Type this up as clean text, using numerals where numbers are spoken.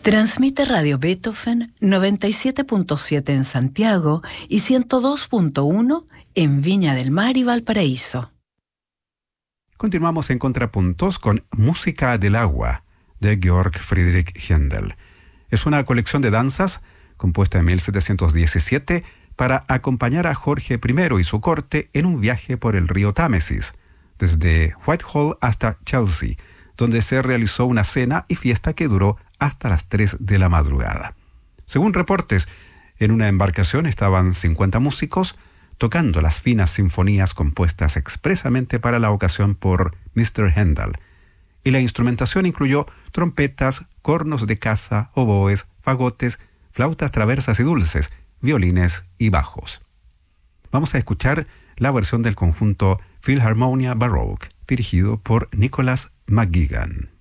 Transmite Radio Beethoven 97.7 en Santiago y 102.1 en Viña del Mar y Valparaíso. Continuamos en Contrapuntos con Música del Agua, de Georg Friedrich Händel. Es una colección de danzas compuesta en 1717 para acompañar a Jorge I y su corte en un viaje por el río Támesis, desde Whitehall hasta Chelsea, donde se realizó una cena y fiesta que duró hasta las 3 de la madrugada. Según reportes, en una embarcación estaban 50 músicos tocando las finas sinfonías compuestas expresamente para la ocasión por Mr. Händel, y la instrumentación incluyó trompetas, cornos de caza, oboes, fagotes, flautas traversas y dulces, violines y bajos. Vamos a escuchar la versión del conjunto Philharmonia Baroque, dirigido por Nicholas McGuigan.